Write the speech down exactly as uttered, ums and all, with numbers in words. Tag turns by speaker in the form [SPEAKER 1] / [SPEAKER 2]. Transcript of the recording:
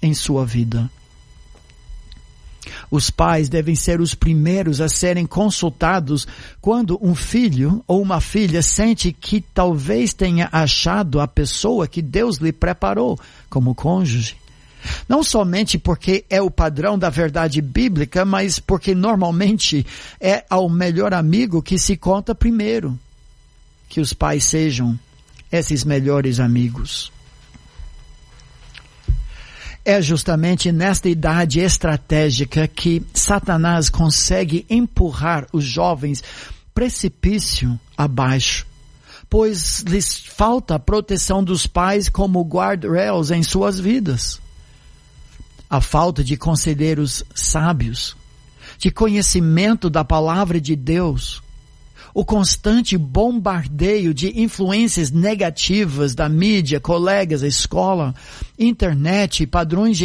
[SPEAKER 1] em sua vida. Os pais devem ser os primeiros a serem consultados quando um filho ou uma filha sente que talvez tenha achado a pessoa que Deus lhe preparou como cônjuge. Não somente porque é o padrão da verdade bíblica, mas porque normalmente é ao melhor amigo que se conta primeiro. Que os pais sejam esses melhores amigos. É justamente nesta idade estratégica que Satanás consegue empurrar os jovens precipício abaixo, pois lhes falta a proteção dos pais como guardrails em suas vidas. A falta de conselheiros sábios, de conhecimento da palavra de Deus, o constante bombardeio de influências negativas da mídia, colegas, escola, internet, padrões de